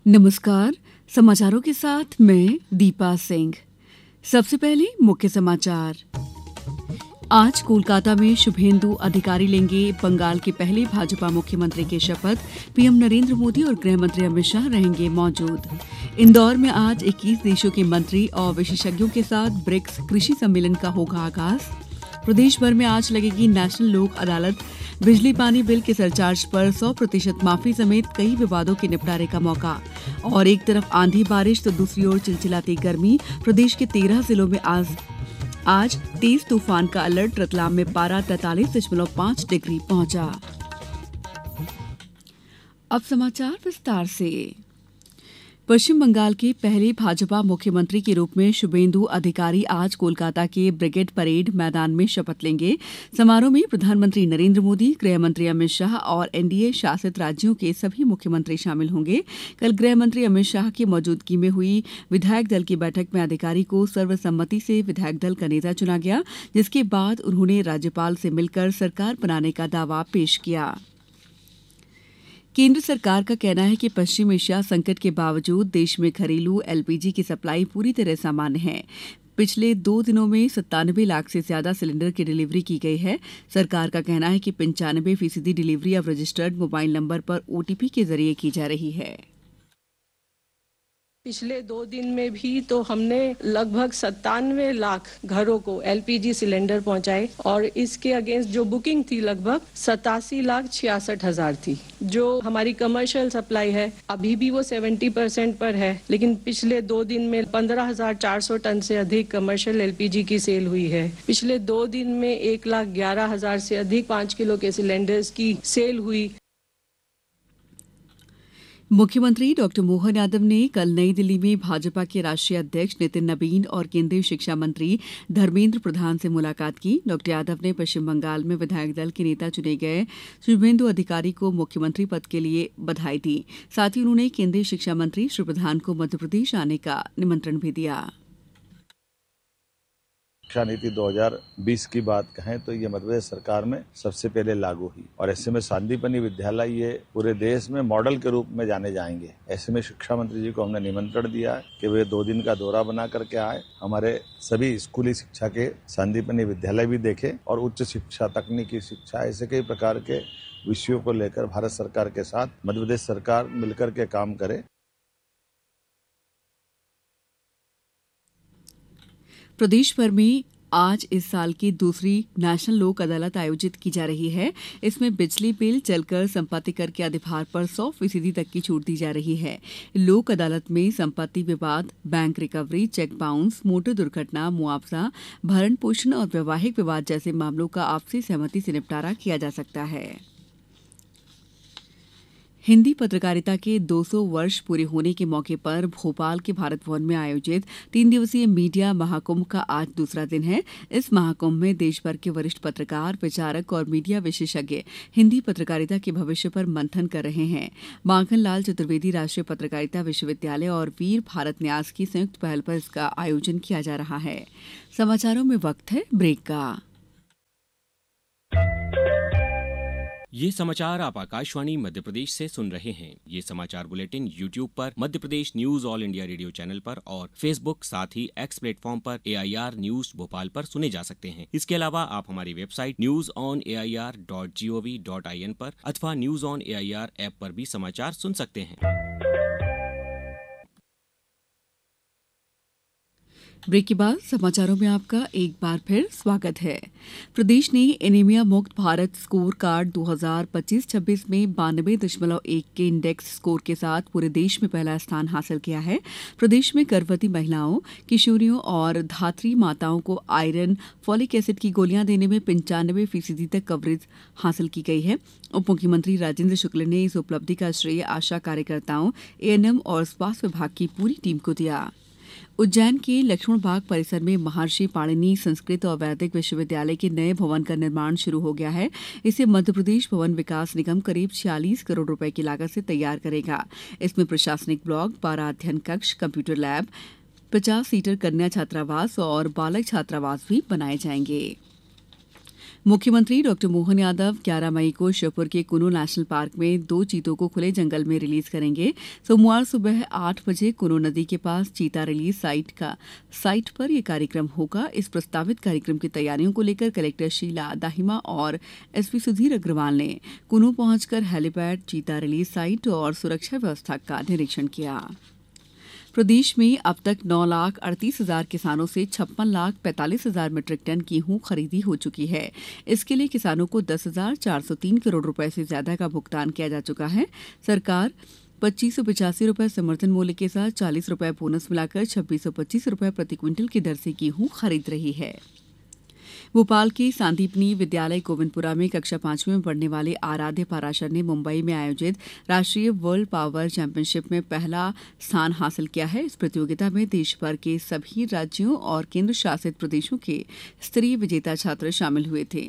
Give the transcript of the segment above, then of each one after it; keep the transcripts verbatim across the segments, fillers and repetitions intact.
नमस्कार। समाचारों के साथ मैं दीपा सिंह। सबसे पहले मुख्य समाचार। आज कोलकाता में शुभेंदु अधिकारी लेंगे बंगाल के पहले भाजपा मुख्यमंत्री की शपथ। पीएम नरेंद्र मोदी और गृह मंत्री अमित शाह रहेंगे मौजूद। इंदौर में आज इक्कीस देशों के मंत्री और विशेषज्ञों के साथ ब्रिक्स कृषि सम्मेलन का होगा आगाज। प्रदेश भर में आज लगेगी नेशनल लोक अदालत। बिजली पानी बिल के सरचार्ज पर सौ प्रतिशत माफी समेत कई विवादों के निपटारे का मौका। और एक तरफ आंधी बारिश तो दूसरी ओर चिलचिलाती गर्मी। प्रदेश के तेरह जिलों में आज आज तेज तूफान का अलर्ट। रतलाम में पारा तैंतालीस दशमलव पाँच डिग्री पहुंचा। अब समाचार विस्तार से। पश्चिम बंगाल के पहले भाजपा मुख्यमंत्री के रूप में शुभेंदु अधिकारी आज कोलकाता के ब्रिगेड परेड मैदान में शपथ लेंगे। समारोह में प्रधानमंत्री नरेंद्र मोदी, गृह मंत्री अमित शाह और एनडीए शासित राज्यों के सभी मुख्यमंत्री शामिल होंगे। कल गृह मंत्री अमित शाह की मौजूदगी में हुई विधायक दल की बैठक में अधिकारी को सर्वसम्मति से विधायक दल का नेता चुना गया, जिसके बाद उन्होंने राज्यपाल से मिलकर सरकार बनाने का दावा पेश किया। केंद्र सरकार का कहना है कि पश्चिम एशिया संकट के बावजूद देश में घरेलू एलपीजी की सप्लाई पूरी तरह सामान्य है। पिछले दो दिनों में सत्तानवे लाख से ज्यादा सिलेंडर की डिलीवरी की गई है। सरकार का कहना है कि पंचानवे फीसदी डिलीवरी अब रजिस्टर्ड मोबाइल नंबर पर ओटीपी के जरिए की जा रही है। पिछले दो दिन में भी तो हमने लगभग सत्तानवे लाख घरों को एलपीजी सिलेंडर पहुंचाए और इसके अगेंस्ट जो बुकिंग थी लगभग सतासी लाख छियासठ हजार थी। जो हमारी कमर्शियल सप्लाई है अभी भी वो सत्तर परसेंट पर है, लेकिन पिछले दो दिन में पंद्रह हजार चार सौ टन से अधिक कमर्शियल एलपीजी की सेल हुई है। पिछले दो दिन में एक लाख ग्यारह हजार से अधिक पाँच किलो के सिलेंडर्स की सेल हुई। मुख्यमंत्री डॉक्टर मोहन यादव ने कल नई दिल्ली में भाजपा के राष्ट्रीय अध्यक्ष नितिन नबीन और केंद्रीय शिक्षा मंत्री धर्मेंद्र प्रधान से मुलाकात की। डॉक्टर यादव ने पश्चिम बंगाल में विधायक दल के नेता चुने गए शुभेंदु अधिकारी को मुख्यमंत्री पद के लिए बधाई दी। साथ ही उन्होंने केंद्रीय शिक्षा मंत्री श्री प्रधान को मध्यप्रदेश आने का निमंत्रण भी दिया। शिक्षा नीति दो हज़ार बीस की बात कहें तो ये मध्यप्रदेश सरकार में सबसे पहले लागू हुई और ऐसे में सांदीपनि विद्यालय ये पूरे देश में मॉडल के रूप में जाने जाएंगे। ऐसे में शिक्षा मंत्री जी को हमने निमंत्रण दिया है कि वे दो दिन का दौरा बना करके आए, हमारे सभी स्कूली शिक्षा के सांदीपनि विद्यालय भी देखे और उच्च शिक्षा, तकनीकी शिक्षा, ऐसे कई प्रकार के विषयों को लेकर भारत सरकार के साथ मध्यप्रदेश सरकार मिलकर के काम करे। प्रदेश भर में आज इस साल की दूसरी नेशनल लोक अदालत आयोजित की जा रही है। इसमें बिजली बिल, जलकर, संपत्ति कर के अधिभार पर सौ फीसदी तक की छूट दी जा रही है। लोक अदालत में संपत्ति विवाद, bank recovery, cheque bounce, motor दुर्घटना, मुआवजा, भरण पोषण और वैवाहिक विवाद जैसे मामलों का आपसी सहमति से निपटारा किया जा सकता है। हिंदी पत्रकारिता के दो सौ वर्ष पूरे होने के मौके पर भोपाल के भारत भवन में आयोजित तीन दिवसीय मीडिया महाकुंभ का आज दूसरा दिन है। इस महाकुंभ में देश भर के वरिष्ठ पत्रकार, विचारक और मीडिया विशेषज्ञ हिंदी पत्रकारिता के भविष्य पर मंथन कर रहे हैं। माखन लाल चतुर्वेदी राष्ट्रीय पत्रकारिता विश्वविद्यालय और वीर भारत न्यास की संयुक्त पहल पर इसका आयोजन किया जा रहा है। समाचारों में वक्त है ब्रेक का। ये समाचार आप आकाशवाणी मध्य प्रदेश से सुन रहे हैं। ये समाचार बुलेटिन यूट्यूब पर Madhya Pradesh news all India radio channel पर और फेसबुक साथ ही एक्स प्लेटफॉर्म पर एआईआर न्यूज भोपाल पर सुने जा सकते हैं। इसके अलावा आप हमारी website news on AIR dot gov dot IN पर अथवा न्यूज ऑन एआईआर ऐप पर भी समाचार सुन सकते हैं। ब्रेक के बाद समाचारों में आपका एक बार फिर स्वागत है। प्रदेश ने एनीमिया मुक्त भारत स्कोर कार्ड दो हज़ार पच्चीस छब्बीस में बानवे दशमलव एक के इंडेक्स स्कोर के साथ पूरे देश में पहला स्थान हासिल किया है। प्रदेश में गर्भवती महिलाओं, किशोरियों और धात्री माताओं को आयरन, फॉलिक एसिड की गोलियां देने में पंचानवे फीसदी तक कवरेज हासिल की गई है। उप मुख्यमंत्री राजेंद्र शुक्ल ने इस उपलब्धि का श्रेय आशा कार्यकर्ताओं, एएनएम और स्वास्थ्य विभाग की पूरी टीम को दिया। उज्जैन के लक्ष्मण बाग परिसर में महर्षि पाणिनि संस्कृत और वैदिक विश्वविद्यालय के नए भवन का निर्माण शुरू हो गया है। इसे मध्यप्रदेश भवन विकास निगम करीब छियालीस करोड़ रुपए की लागत से तैयार करेगा। इसमें प्रशासनिक ब्लॉक, बारह अध्ययन कक्ष, कंप्यूटर लैब, पचास सीटर कन्या छात्रावास और बालक छात्रावास भी बनाए जाएंगे। मुख्यमंत्री डॉक्टर मोहन यादव ग्यारह मई को श्योपुर के कुनो नेशनल पार्क में दो चीतों को खुले जंगल में रिलीज करेंगे। सोमवार सुबह आठ बजे कुनो नदी के पास चीता रिलीज साइट का साइट पर यह कार्यक्रम होगा। इस प्रस्तावित कार्यक्रम की तैयारियों को लेकर कलेक्टर शीला दाहिमा और एसपी सुधीर अग्रवाल ने कुनो पहुंचकर हेलीपैड, चीता रिलीज साइट और सुरक्षा व्यवस्था का निरीक्षण किया। प्रदेश में अब तक नौ लाख अड़तीस हजार किसानों से छप्पन लाख पैंतालीस हजार मीट्रिक टन गेहूं खरीदी हो चुकी है। इसके लिए किसानों को दस हजार चार सौ तीन करोड़ रुपए से ज्यादा का भुगतान किया जा चुका है। सरकार पच्चीस सौ पिचासी रुपए समर्थन मूल्य के साथ चालीस रुपए बोनस मिलाकर छब्बीस सौ पच्चीस रुपए प्रति क्विंटल की दर से गेहूं खरीद रही है। भोपाल के सांदीपनी विद्यालय गोविंदपुरा में कक्षा पांचवी में पढ़ने वाले आराध्य पाराशर ने मुंबई में आयोजित राष्ट्रीय वर्ल्ड पावर चैंपियनशिप में पहला स्थान हासिल किया है। इस प्रतियोगिता में देश भर के सभी राज्यों और केंद्र शासित प्रदेशों के स्तरीय विजेता छात्र शामिल हुए थे।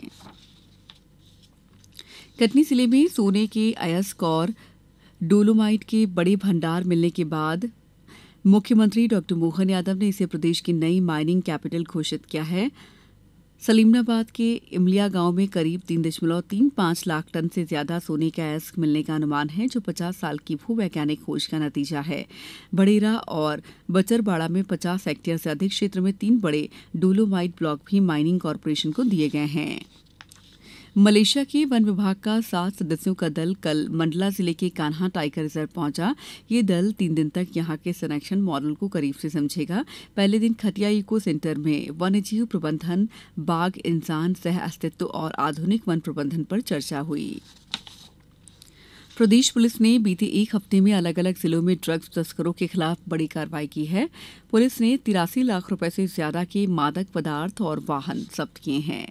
कटनी जिले में सोने के अयस्क और डोलोमाइट के बड़े भंडार मिलने के बाद मुख्यमंत्री डॉक्टर मोहन यादव ने इसे प्रदेश की नई माइनिंग कैपिटल घोषित किया है। सलीमनाबाद के इमलिया गांव में करीब तीन दशमलव तीन पांच लाख टन से ज्यादा सोने का अयस्क मिलने का अनुमान है, जो पचास साल की भूवैज्ञानिक खोज का नतीजा है। बड़ेरा और बचरबाड़ा में पचास हेक्टेयर से अधिक क्षेत्र में तीन बड़े डोलोमाइट ब्लॉक भी माइनिंग कॉर्पोरेशन को दिए गए हैं। मलेशिया के वन विभाग का सात सदस्यों का दल कल मंडला जिले के कान्हा टाइगर रिजर्व पहुंचा। ये दल तीन दिन तक यहां के संरक्षण मॉडल को करीब से समझेगा। पहले दिन खटिया इको सेंटर में वन्यजीव प्रबंधन, बाघ इंसान सह अस्तित्व और आधुनिक वन प्रबंधन पर चर्चा हुई। प्रदेश पुलिस ने बीते एक हफ्ते में अलग अलग जिलों में ड्रग्स तस्करों के खिलाफ बड़ी कार्रवाई की है। पुलिस ने तिरासी लाख रुपए से ज्यादा के मादक पदार्थ और वाहन जब्त किए हैं।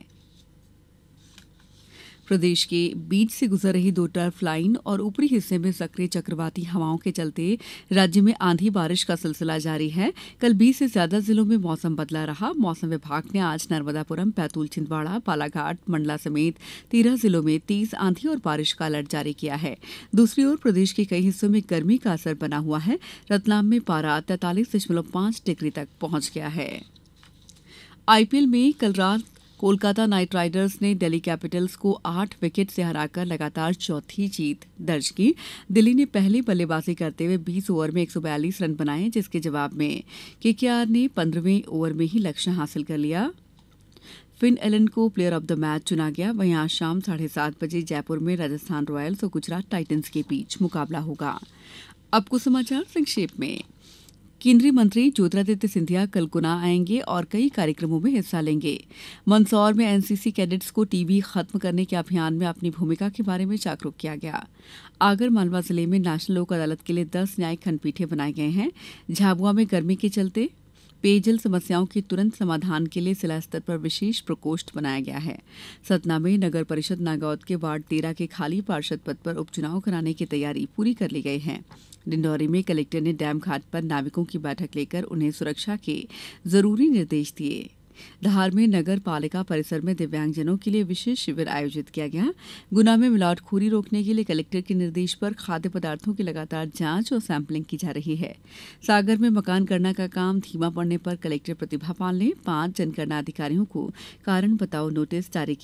प्रदेश के बीच से गुजर रही दो टर्फ लाइन और ऊपरी हिस्से में सक्रिय चक्रवाती हवाओं के चलते राज्य में आंधी बारिश का सिलसिला जारी है। कल बीस से ज्यादा जिलों में मौसम बदला रहा। मौसम विभाग ने आज नर्मदापुरम, बैतूल, छिंदवाड़ा, बालाघाट, मंडला समेत तेरह जिलों में तेज आंधी और बारिश का अलर्ट जारी किया है। दूसरी ओर प्रदेश के कई हिस्सों में गर्मी का असर बना हुआ है। रतलाम में पारा तैंतालीस दशमलव पांच डिग्री तक पहुंच गया है। आईपीएल में कल रात कोलकाता नाइट राइडर्स ने दिल्ली कैपिटल्स को आठ विकेट से हराकर लगातार चौथी जीत दर्ज की। दिल्ली ने पहली बल्लेबाजी करते हुए बीस ओवर में एक सौ बयालीस रन बनाए, जिसके जवाब में केकेआर ने पंद्रहवें ओवर में ही लक्ष्य हासिल कर लिया। फिन एलन को प्लेयर ऑफ द मैच चुना गया। वहीं आज शाम साढ़े सात बजे जयपुर में राजस्थान रॉयल्स और गुजरात टाइटंस के बीच मुकाबला होगा। अब कुछ समाचार संक्षेप में। केंद्रीय मंत्री ज्योतिरादित्य सिंधिया कल गुना आएंगे और कई कार्यक्रमों में हिस्सा लेंगे। मंदसौर में एनसीसी कैडेट्स को टीबी खत्म करने के अभियान में अपनी भूमिका के बारे में जागरूक किया गया। आगर मालवा जिले में नेशनल लोक अदालत के लिए दस न्यायिक खंडपीठें बनाए गए हैं। झाबुआ में गर्मी के चलते पेयजल समस्याओं के तुरंत समाधान के लिए जिला स्तर पर विशेष प्रकोष्ठ बनाया गया है। सतना में नगर परिषद नागौद के वार्ड तेरह के खाली पार्षद पद पर उपचुनाव कराने की तैयारी पूरी कर ली गई है। डिंडौरी में कलेक्टर ने डैम घाट पर नाविकों की बैठक लेकर उन्हें सुरक्षा के जरूरी निर्देश दिए। धार में नगर पालिका परिसर में दिव्यांगजनों के लिए विशेष शिविर आयोजित किया गया। गुना में मिलावटखोरी रोकने के लिए कलेक्टर के निर्देश पर खाद्य पदार्थों की लगातार जांच और सैंपलिंग की जा रही है। सागर में मकान गणना का काम धीमा पड़ने पर कलेक्टर प्रतिभा पाल ने पांच जनगणना अधिकारियों को कारण बताओ नोटिस जारी